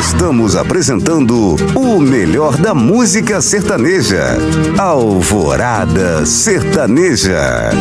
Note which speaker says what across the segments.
Speaker 1: Estamos apresentando o melhor da música sertaneja. Alvorada Sertaneja.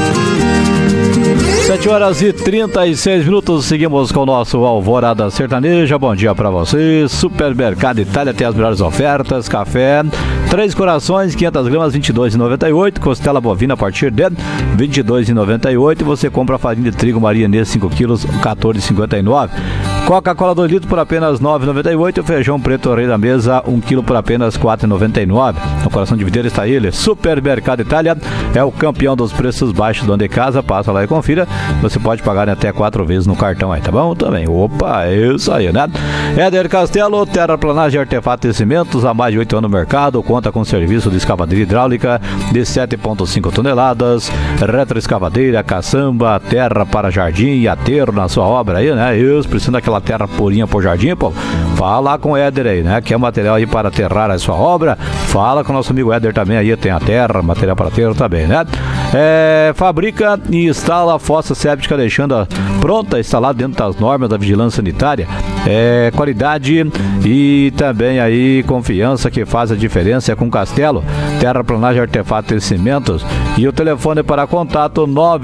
Speaker 2: 7h36, seguimos com o nosso Alvorada Sertaneja. Bom dia pra você. Supermercado Itália tem as melhores ofertas. Café, 3 corações, 500 gramas, R$ 22,98. Costela bovina a partir de R$ 22,98. Você compra farinha de trigo Maria Inês 5 quilos, R$ 14,59. Coca-Cola 2 litros por apenas R$ 9,98. Feijão preto Rei da Mesa 1 quilo por apenas R$ 4,99. No coração de videira está ele. Supermercado Itália é o campeão dos preços baixos do Onde Casa. Passa lá e confira. Você pode pagar em até 4 vezes no cartão aí, tá bom? Também. Opa, é isso aí, né? Éder Castelo, terraplanagem, artefatos e cimentos, há mais de 8 anos no mercado. Conta com serviço de escavadeira hidráulica de 7,5 toneladas. Retroescavadeira, caçamba, terra para jardim e aterro na sua obra aí, né? Isso, precisa daquela terra purinha pro jardim, pô. Fala com o Éder aí, né? Quer material aí para aterrar a sua obra? Fala com o nosso amigo Éder também aí, tem a terra, material para aterro também, né? Fabrica e instala a fossa séptica, deixando pronta, instalada dentro das normas da vigilância sanitária. Qualidade e também aí confiança que faz a diferença com Castelo, terraplanagem, artefatos e cimentos. E o telefone para contato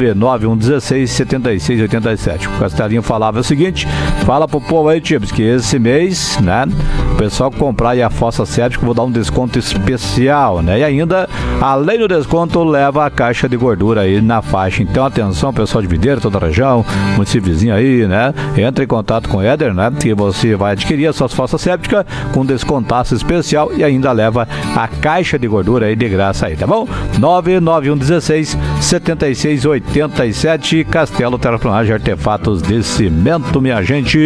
Speaker 2: 991167687. O Castelinho falava o seguinte: fala pro povo aí, Tips, que esse mês, né, o pessoal comprar aí a fossa séptica, vou dar um desconto especial, né? E ainda, além do desconto, leva a caixa de gordura aí na faixa. Então, atenção, pessoal de Videira, toda a região, município vizinho aí, né? Entre em contato com o Éder, né? Que você vai adquirir as suas fossas sépticas com descontaço especial e ainda leva a caixa de gordura aí de graça aí, tá bom? 991167687. Castelo Terraplanagem, artefatos de cimento, minha gente.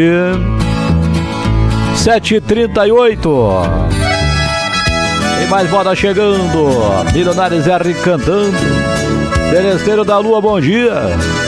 Speaker 2: 7h38. Tem mais moda chegando. Milionários R cantando. Teresteiro da Lua, bom dia.